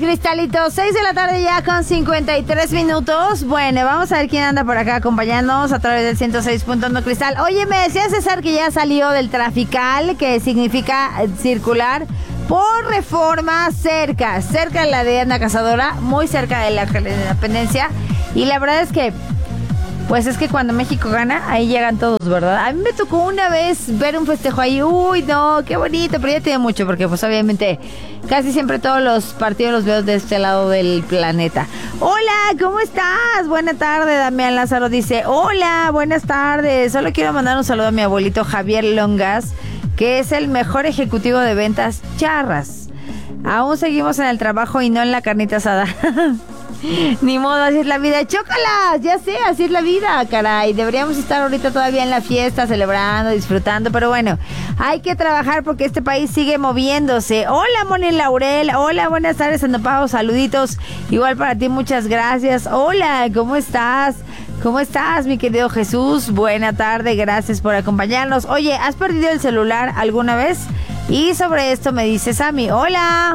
cristalitos. 6 de la tarde ya con 53 minutos. Bueno, vamos a ver quién anda por acá acompañándonos a través del 106.1 Cristal. Oye, me decía César que ya salió del trafical, que significa circular por Reforma cerca de la de Ana Cazadora, muy cerca de la Independencia. Y la verdad es que pues es que cuando México gana, ahí llegan todos, ¿verdad? A mí me tocó una vez ver un festejo ahí. Uy, no, qué bonito, pero ya tiene mucho, porque pues obviamente casi siempre todos los partidos los veo de este lado del planeta. Hola, ¿cómo estás? Buena tarde, Damián Lázaro dice, hola, buenas tardes. Solo quiero mandar un saludo a mi abuelito Javier Longas, que es el mejor ejecutivo de ventas charras. Aún seguimos en el trabajo y no en la carnita asada. Ni modo, así es la vida. ¡Chócalas! Ya sé, así es la vida, caray. Deberíamos estar ahorita todavía en la fiesta, celebrando, disfrutando, pero bueno, hay que trabajar porque este país sigue moviéndose. Hola, Moni Laurel. Hola, buenas tardes, Sandopajo. Saluditos. Igual para ti, muchas gracias. Hola, ¿cómo estás? ¿Cómo estás, mi querido Jesús? Buena tarde, gracias por acompañarnos. Oye, ¿has perdido el celular alguna vez? Y sobre esto me dice Sammy. Hola.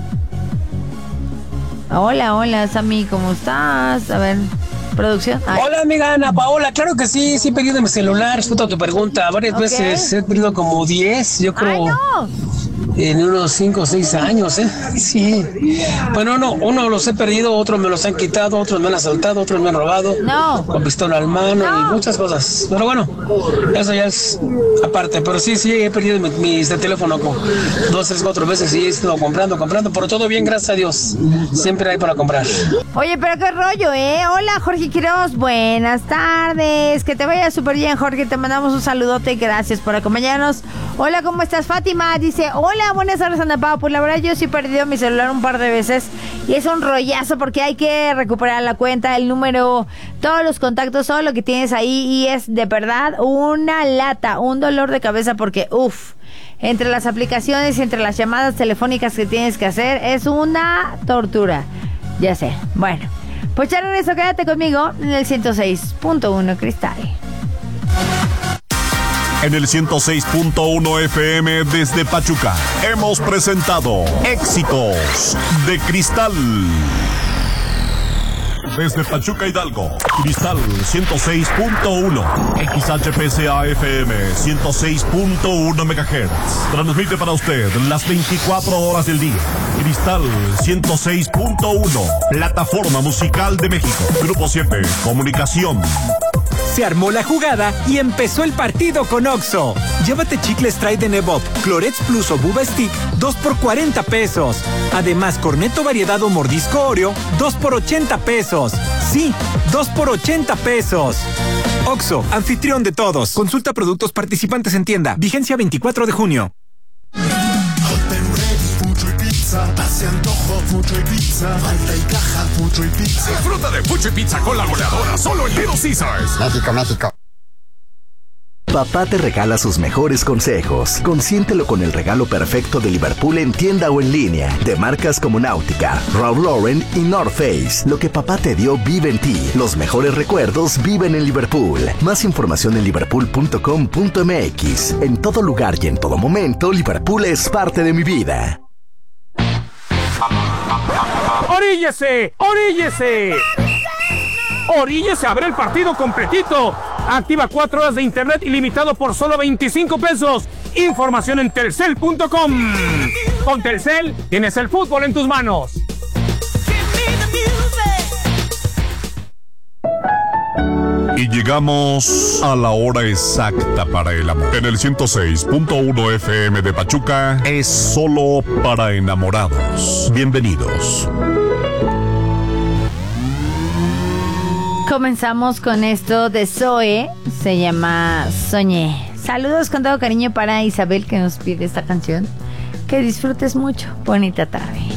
Hola, Sammy, ¿cómo estás? A ver, producción. Ay. Hola, amiga Ana Paola, claro que sí he perdido mi celular, respeto a tu pregunta, varias veces he perdido como 10, yo creo. ¡Ay, no! En unos 5 o 6 años, Sí. Bueno, uno los he perdido, otros me los han quitado, otros me han asaltado, otros me han robado. No. Con pistola al mano y muchas cosas. Pero bueno, eso ya es aparte. Pero sí, he perdido mi teléfono como 2, 3, 4 veces y he estado comprando. Pero todo bien, gracias a Dios. Siempre hay para comprar. Oye, pero qué rollo, ¿eh? Hola, Jorge Quiroz, buenas tardes. Que te vaya súper bien, Jorge. Te mandamos un saludote y gracias por acompañarnos. Hola, ¿cómo estás? Fátima dice, hola, buenas tardes, Ana Pau. Pues la verdad yo sí he perdido mi celular un par de veces y es un rollazo porque hay que recuperar la cuenta, el número, todos los contactos, todo lo que tienes ahí y es de verdad una lata, un dolor de cabeza porque entre las aplicaciones y entre las llamadas telefónicas que tienes que hacer es una tortura. Ya sé. Bueno, pues ya regreso, quédate conmigo en el 106.1 Cristal. En el 106.1 FM desde Pachuca hemos presentado Éxitos de Cristal. Desde Pachuca, Hidalgo, Cristal 106.1, XHPCA FM 106.1 MHz. Transmite para usted las 24 horas del día. Cristal 106.1, plataforma musical de México. Grupo 7, comunicación. Se armó la jugada y empezó el partido con Oxxo. Llévate chicles Trident Evop, Clorets Plus o Buba Stick, 2 por 40 pesos. Además, Cornetto variedad o mordisco Oreo, 2 por 80 pesos. Sí, 2 por 80 pesos. Oxxo, anfitrión de todos. Consulta productos participantes en tienda. Vigencia 24 de junio. Hace antojo Fucho y Pizza. Falta y caja Fucho y Pizza. Disfruta de Fucho y Pizza con la goleadora solo en Little Caesars. México. Papá te regala sus mejores consejos. Consiéntelo con el regalo perfecto de Liverpool en tienda o en línea. De marcas como Náutica, Ralph Lauren y North Face. Lo que papá te dio vive en ti. Los mejores recuerdos viven en Liverpool. Más información en liverpool.com.mx. En todo lugar y en todo momento, Liverpool es parte de mi vida. ¡Oríllese! ¡Oríllese! ¡Oríllese a ver el partido completito! Activa 4 horas de internet ilimitado por solo 25 pesos. Información en telcel.com. Con Telcel tienes el fútbol en tus manos. Y llegamos a la hora exacta para el amor. En el 106.1 FM de Pachuca es solo para enamorados. Bienvenidos. Comenzamos con esto de Zoe, se llama Soñé. Saludos con todo cariño para Isabel que nos pide esta canción. Que disfrutes mucho. Bonita tarde.